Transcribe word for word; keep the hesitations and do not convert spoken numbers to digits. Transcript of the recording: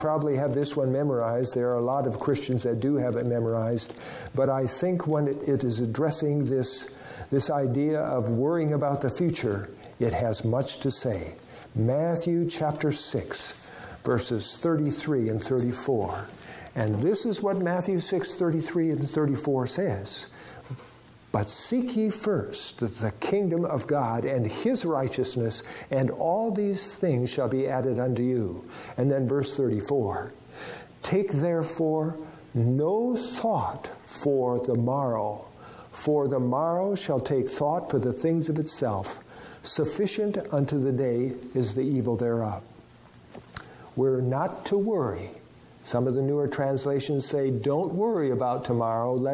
probably have this one memorized. There are a lot of Christians that do have it memorized. But I think when it is addressing this, this idea of worrying about the future, it has much to say. Matthew chapter six, verses thirty-three and thirty-four. And this is what Matthew six, thirty-three and thirty-four says. But seek ye first the kingdom of God and his righteousness, and all these things shall be added unto you. And then verse thirty-four. Take therefore no thought for the morrow, for the morrow shall take thought for the things of itself. Sufficient unto the day is the evil thereof. We're not to worry. Some of the newer translations say, don't worry about tomorrow. Let